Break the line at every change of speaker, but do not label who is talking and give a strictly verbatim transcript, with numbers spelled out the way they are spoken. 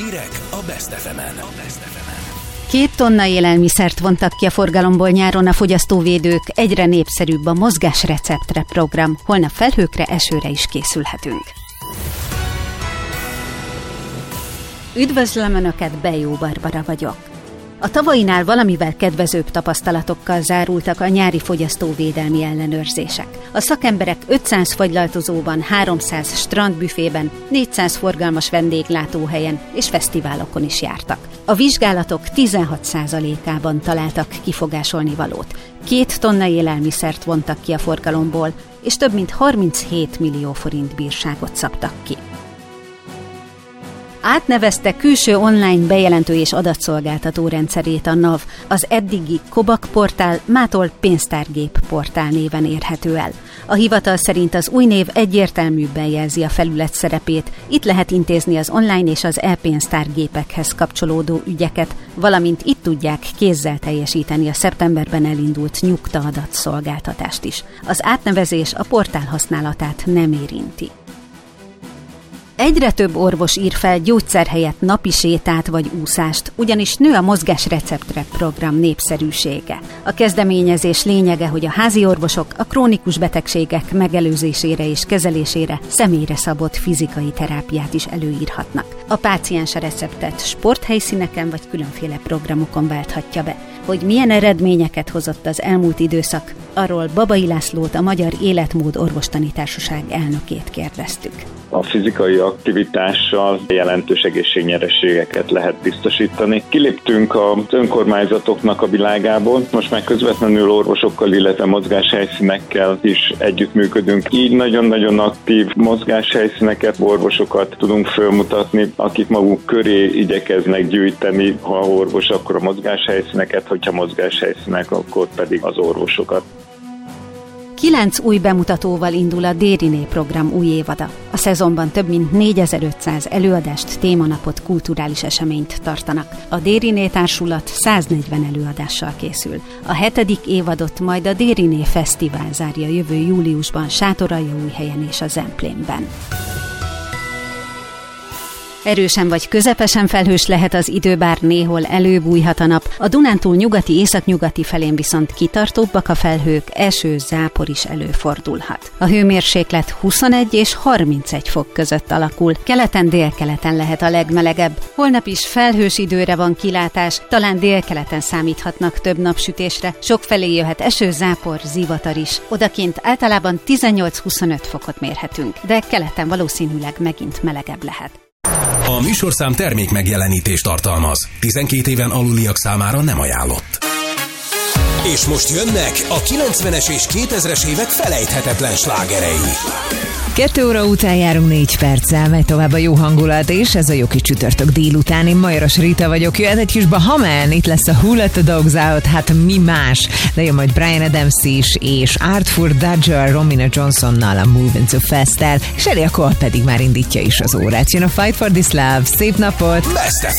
Hírek a Best ef emen.
Két tonna élelmiszert vontak ki a forgalomból nyáron a fogyasztóvédők, egyre népszerűbb a mozgásreceptre program. Holnap felhőkre, esőre is készülhetünk. Üdvözlöm Önöket, Bejó Barbara vagyok. A tavainál valamivel kedvezőbb tapasztalatokkal zárultak a nyári fogyasztóvédelmi ellenőrzések. A szakemberek ötszáz fagylaltozóban, háromszáz strandbüfében, négyszáz forgalmas vendéglátóhelyen és fesztiválokon is jártak. A vizsgálatok tizenhat százalékában találtak kifogásolni valót. Két tonna élelmiszert vontak ki a forgalomból, és több mint harminchét millió forint bírságot szabtak ki. Átnevezte külső online bejelentő és adatszolgáltató rendszerét a NAV, az eddigi Kobak portál mától pénztárgép portál néven érhető el. A hivatal szerint az új név egyértelműbben jelzi a felület szerepét, itt lehet intézni az online és az e-pénztárgépekhez kapcsolódó ügyeket, valamint itt tudják kézzel teljesíteni a szeptemberben elindult nyugta-adat szolgáltatást is. Az átnevezés a portál használatát nem érinti. Egyre több orvos ír fel gyógyszer helyett napi sétát vagy úszást, ugyanis nő a mozgásreceptre program népszerűsége. A kezdeményezés lényege, hogy a házi orvosok a krónikus betegségek megelőzésére és kezelésére személyre szabott fizikai terápiát is előírhatnak. A páciens a receptet sporthelyszíneken vagy különféle programokon válthatja be. Hogy milyen eredményeket hozott az elmúlt időszak, arról Babai Lászlót, a Magyar Életmód Orvostani Társaság elnökét kérdeztük.
A fizikai aktivitással jelentős egészségnyereségeket lehet biztosítani. Kiléptünk az önkormányzatoknak a világából, most már közvetlenül orvosokkal, illetve mozgáshelyszínekkel is együttműködünk. Így nagyon-nagyon aktív mozgáshelyszíneket, orvosokat tudunk fölmutatni, akik maguk köré igyekeznek gyűjteni, ha orvos, akkor a mozgáshelyszíneket, hogyha mozgáshelyszínek, akkor pedig az orvosokat.
Kilenc új bemutatóval indul a Dériné program új évada. A szezonban több mint négyezer-ötszáz előadást, témanapot, kulturális eseményt tartanak. A Dériné társulat száznegyven előadással készül. A hetedik évadot majd a Dériné Fesztivál zárja jövő júliusban Sátoraljaújhelyen és a Zemplénben. Erősen vagy közepesen felhős lehet az idő, bár néhol előbújhat a nap. A Dunántúl nyugati, északnyugati felén viszont kitartóbbak a felhők, eső, zápor is előfordulhat. A hőmérséklet huszonegy és harmincegy fok között alakul. Keleten, délkeleten lehet a legmelegebb. Holnap is felhős időre van kilátás, talán délkeleten számíthatnak több napsütésre. Sokfelé jöhet eső, zápor, zivatar is. Odakint általában tizennyolc-huszonöt fokot mérhetünk, de keleten valószínűleg megint melegebb lehet.
A műsorszám termék megjelenítést tartalmaz. tizenkét éven aluliak számára nem ajánlott. És most jönnek a kilencvenes és kétezres évek felejthetetlen slágerei.
Kettő óra után járunk négy perccel, megy tovább a jó hangulat, és ez a jó kis csütörtök délután. Én Majoras Rita vagyok, jöhet egy kis Bahaman, itt lesz a Who Let the Dogs Out, hát mi más, de jön majd Bryan Adams is, és Artful Dodger Romina Johnsonnal a Moving Too Fast-tel, és Elia Cole pedig már indítja is az órát. Jön a Fight for This Love, szép napot!
Best ef